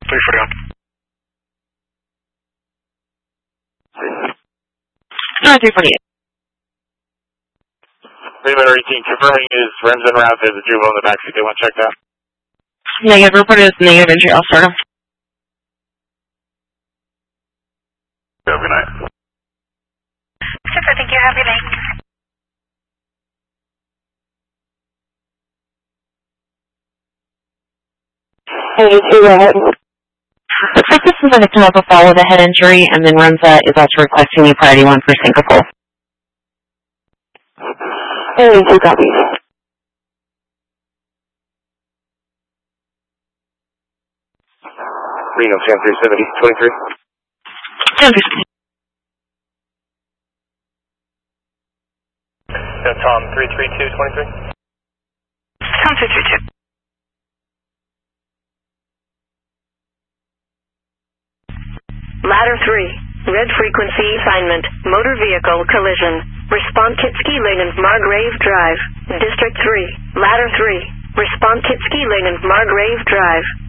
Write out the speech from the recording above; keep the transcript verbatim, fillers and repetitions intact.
three forty-one. No, three forty-eight. Rematter eighteen, confirming is rims and route. There's a juvenile in the backseat. They want to check that. Negative, report is negative entry, I'll start off. Good night. Super, thank you. Have a good night. Hey, two, go ahead. Looks like this is a victim of a fall with a head injury, and then Remza is also requesting a priority one for syncopal. Hey, two copies. Reno, Sam three seventy, twenty-three. Yeah, Tom, three three two, twenty-three. Tom, three three two. Ladder three, red frequency assignment, motor vehicle collision. Respond Kitsky Lane and Margrave Drive. District three, Ladder three, respond Kitsky Lane and Margrave Drive.